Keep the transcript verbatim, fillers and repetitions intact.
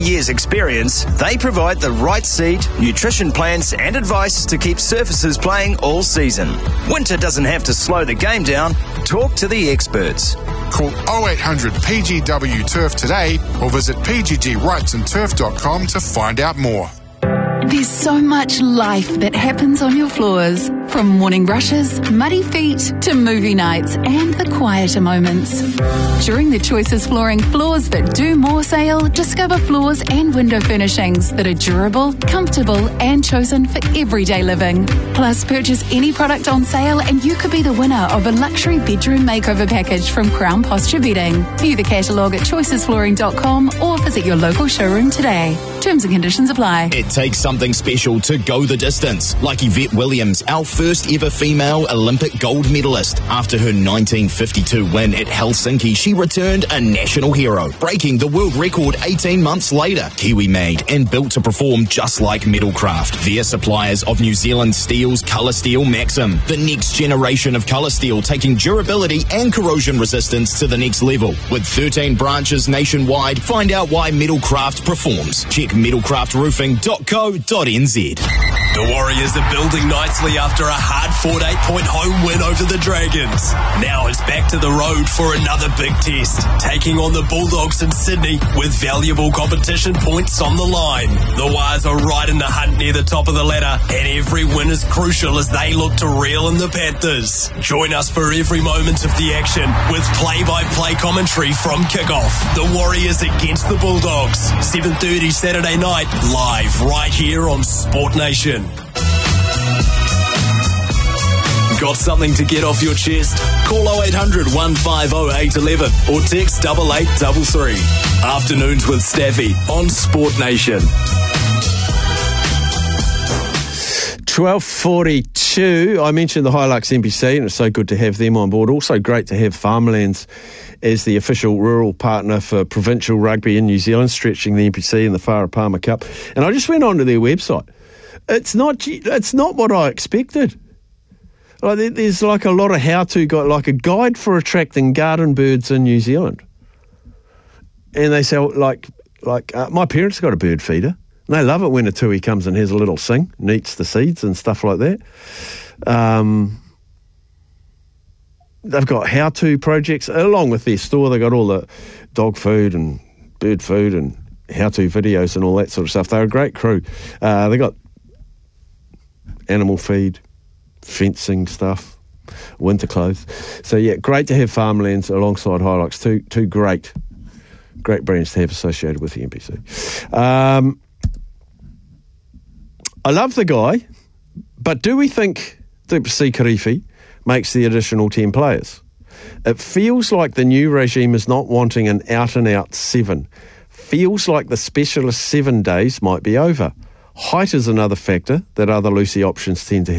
Years experience, they provide the right seed, nutrition plans and advice to keep surfaces playing all season. Winter doesn't have to slow the game down. Talk to the experts. Call oh eight hundred P G W Turf today or visit p g g rights and turf dot com to find out more. There's so much life that happens on your floors. From morning rushes, muddy feet, to movie nights and the quieter moments. During the Choices Flooring Floors That Do More sale, discover floors and window furnishings that are durable, comfortable and chosen for everyday living. Plus, purchase any product on sale and you could be the winner of a luxury bedroom makeover package from Crown Posture Bedding. View the catalogue at choices flooring dot com or visit your local showroom today. Terms and conditions apply. It takes something special to go the distance, like Yvette Williams, our first ever female Olympic gold medalist. After her nineteen fifty-two win at Helsinki, she returned a national hero, breaking the world record eighteen months later. Kiwi made and built to perform just like Metalcraft. They're suppliers of New Zealand Steel's Colour Steel Maxim, the next generation of colour steel, taking durability and corrosion resistance to the next level. With thirteen branches nationwide, find out why Metalcraft performs. Check metalcraft roofing dot co dot n z. The Warriors are building nicely after a hard-fought eight-point home win over the Dragons. Now it's back to the road for another big test, taking on the Bulldogs in Sydney with valuable competition points on the line. The Wires are right in the hunt near the top of the ladder, and every win is crucial as they look to reel in the Panthers. Join us for every moment of the action with play-by-play commentary from kickoff. The Warriors against the Bulldogs, seven thirty Saturday night, live right here on Sport Nation. Got something to get off your chest? Call oh eight hundred, one five oh, eight one one or text double eight double three. Afternoons with Staffy on Sport Nation. twelve forty-two. I mentioned the Hilux N P C and it's so good to have them on board. Also great to have Farmlands as the official rural partner for provincial rugby in New Zealand, stretching the N P C and the Farah Palmer Cup. And I just went onto their website. It's not it's not what I expected. Like there's like a lot of how-to guide, like a guide for attracting garden birds in New Zealand. And they say, like, like uh, my parents got a bird feeder. And they love it when a tui comes and has a little sing, and eats the seeds and stuff like that. Um, they've got how-to projects along with their store. They've got all the dog food and bird food and how-to videos and all that sort of stuff. They're a great crew. Uh, they got animal feed, fencing stuff, winter clothes. So yeah, great to have Farmlands alongside Hilux. Two two great, great brands to have associated with the N P C. Um, I love the guy, but do we think that C. Karifi makes the additional ten players? It feels like the new regime is not wanting an out-and-out seven. Feels like the specialist seven days might be over. Height is another factor that other Lucy options tend to have.